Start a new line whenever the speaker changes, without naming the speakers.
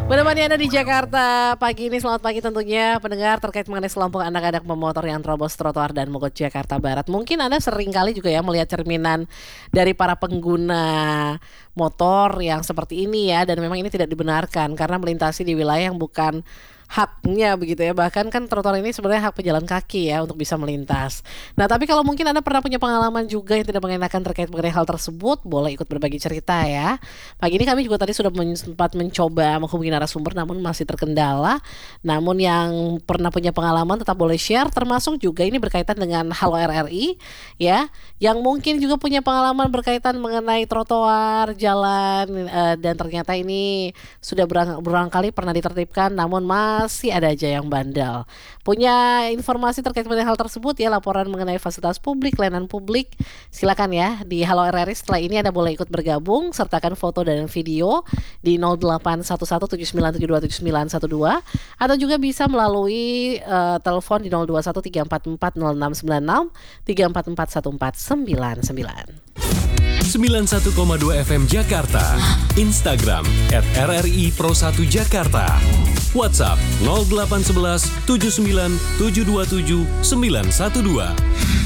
Menemani Anda di Jakarta pagi ini, selamat pagi tentunya pendengar, terkait mengenai selompok anak-anak pemotor yang terobos trotoar dan mogok Jakarta Barat. Mungkin Anda sering kali juga ya melihat cerminan dari para pengguna motor yang seperti ini ya, dan memang ini tidak dibenarkan karena melintasi di wilayah yang bukan haknya begitu ya. Bahkan kan trotoar ini sebenarnya hak pejalan kaki ya untuk bisa melintas. Nah, tapi kalau mungkin Anda pernah punya pengalaman juga yang tidak mengenakan terkait mengenai hal tersebut, boleh ikut berbagi cerita ya. Pagi ini kami juga tadi sudah sempat mencoba menghubungi narasumber namun masih terkendala. Namun yang pernah punya pengalaman tetap boleh share, termasuk juga ini berkaitan dengan Halo RRI ya, yang mungkin juga punya pengalaman berkaitan mengenai trotoar, jalan, dan ternyata ini sudah berulang kali pernah ditertibkan namun masih ada aja yang bandel. Punya informasi terkait dengan hal tersebut ya, laporan mengenai fasilitas publik, layanan publik, silakan ya di Halo RRI. Setelah ini Anda boleh ikut bergabung, sertakan foto dan video di 081179727912 atau juga bisa melalui telepon di 0213440696 3441499.
91,2 FM Jakarta, Instagram @RRI Pro 1 Jakarta, WhatsApp 0811 79 727 912.